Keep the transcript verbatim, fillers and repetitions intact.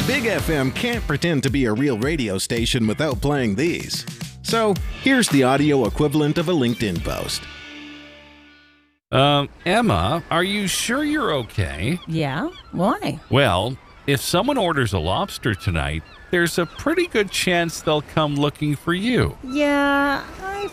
Big F M can't pretend to be a real radio station without playing these. So, here's the audio equivalent of a LinkedIn post. Um, Emma, are you sure you're okay? Yeah? Why? Well, if someone orders a lobster tonight, there's a pretty good chance they'll come looking for you. Yeah, I